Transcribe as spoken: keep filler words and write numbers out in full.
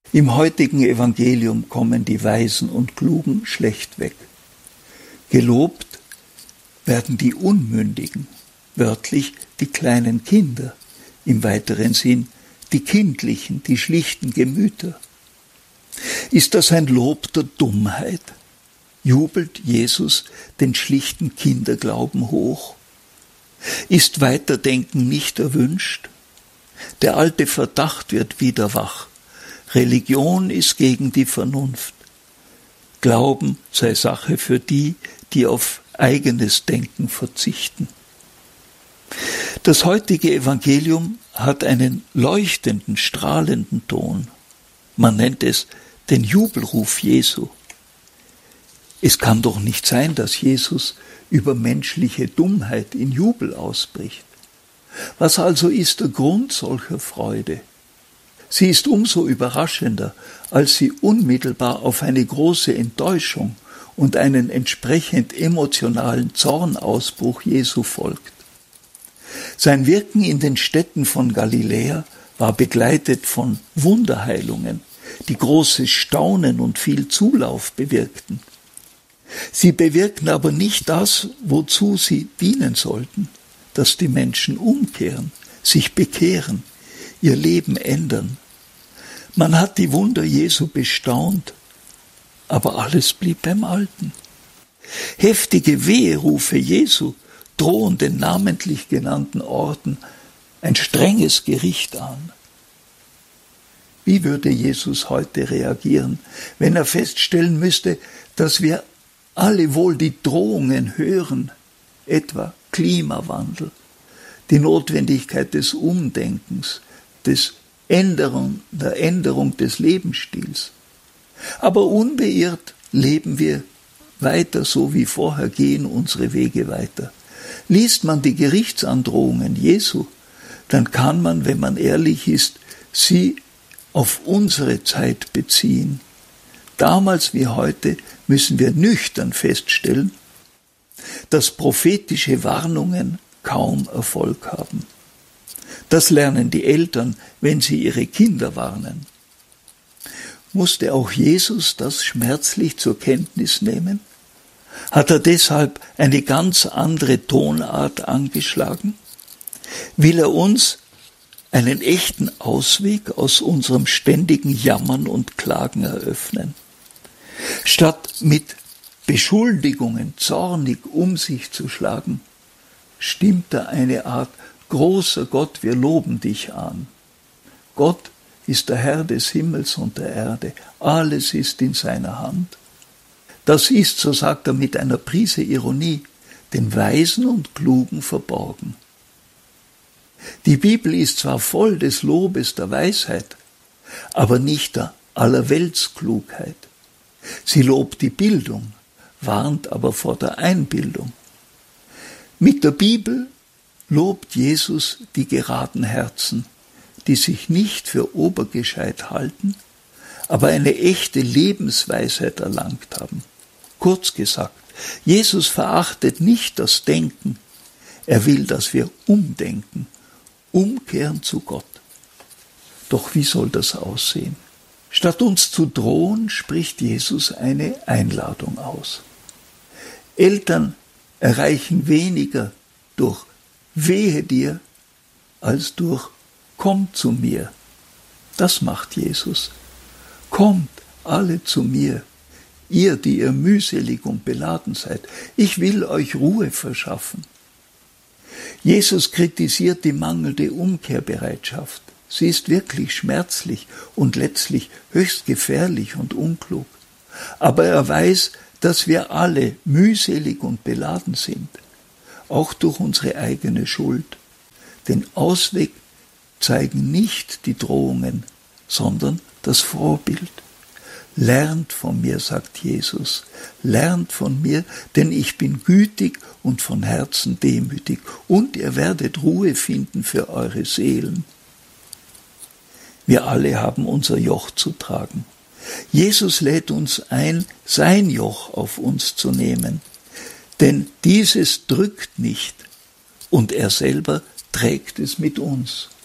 Im heutigen Evangelium kommen die Weisen und Klugen schlecht weg. Gelobt werden die Unmündigen, wörtlich die kleinen Kinder, im weiteren Sinn die kindlichen, die schlichten Gemüter. Ist das ein Lob der Dummheit? Jubelt Jesus den schlichten Kinderglauben hoch? Ist Weiterdenken nicht erwünscht? Der alte Verdacht wird wieder wach. Religion ist gegen die Vernunft. Glauben sei Sache für die, die auf eigenes Denken verzichten. Das heutige Evangelium hat einen leuchtenden, strahlenden Ton. Man nennt es den Jubelruf Jesu. Es kann doch nicht sein, dass Jesus über menschliche Dummheit in Jubel ausbricht. Was also ist der Grund solcher Freude? Sie ist umso überraschender, als sie unmittelbar auf eine große Enttäuschung und einen entsprechend emotionalen Zornausbruch Jesu folgt. Sein Wirken in den Städten von Galiläa war begleitet von Wunderheilungen, die großes Staunen und viel Zulauf bewirkten. Sie bewirken aber nicht das, wozu sie dienen sollten, dass die Menschen umkehren, sich bekehren, ihr Leben ändern. Man hat die Wunder Jesu bestaunt, aber alles blieb beim Alten. Heftige Weherufe Jesu drohen den namentlich genannten Orten ein strenges Gericht an. Wie würde Jesus heute reagieren, wenn er feststellen müsste, dass wir alle wohl die Drohungen hören, etwa Klimawandel, die Notwendigkeit des Umdenkens, des Änderung, der Änderung des Lebensstils. Aber unbeirrt leben wir weiter so wie vorher, gehen unsere Wege weiter. Liest man die Gerichtsandrohungen Jesu, dann kann man, wenn man ehrlich ist, sie auf unsere Zeit beziehen. Damals wie heute müssen wir nüchtern feststellen, dass prophetische Warnungen kaum Erfolg haben. Das lernen die Eltern, wenn sie ihre Kinder warnen. Musste auch Jesus das schmerzlich zur Kenntnis nehmen? Hat er deshalb eine ganz andere Tonart angeschlagen? Will er uns einen echten Ausweg aus unserem ständigen Jammern und Klagen eröffnen? Statt mit Beschuldigungen zornig um sich zu schlagen, stimmt er eine Art großer Gott, wir loben dich an. Gott ist der Herr des Himmels und der Erde, alles ist in seiner Hand. Das ist, so sagt er mit einer Prise Ironie, den Weisen und Klugen verborgen. Die Bibel ist zwar voll des Lobes der Weisheit, aber nicht der Allerweltsklugheit. Sie lobt die Bildung, warnt aber vor der Einbildung. Mit der Bibel lobt Jesus die geraden Herzen, die sich nicht für obergescheit halten, aber eine echte Lebensweisheit erlangt haben. Kurz gesagt, Jesus verachtet nicht das Denken, er will, dass wir umdenken, umkehren zu Gott. Doch wie soll das aussehen? Statt uns zu drohen, spricht Jesus eine Einladung aus. Eltern erreichen weniger durch Wehe dir, als durch komm zu mir. Das macht Jesus. Kommt alle zu mir, ihr, die ihr mühselig und beladen seid. Ich will euch Ruhe verschaffen. Jesus kritisiert die mangelnde Umkehrbereitschaft. Sie ist wirklich schmerzlich und letztlich höchst gefährlich und unklug. Aber er weiß, dass wir alle mühselig und beladen sind, auch durch unsere eigene Schuld. Den Ausweg zeigen nicht die Drohungen, sondern das Vorbild. Lernt von mir, sagt Jesus, lernt von mir, denn ich bin gütig und von Herzen demütig, und ihr werdet Ruhe finden für eure Seelen. Wir alle haben unser Joch zu tragen. Jesus lädt uns ein, sein Joch auf uns zu nehmen, denn dieses drückt nicht und er selber trägt es mit uns.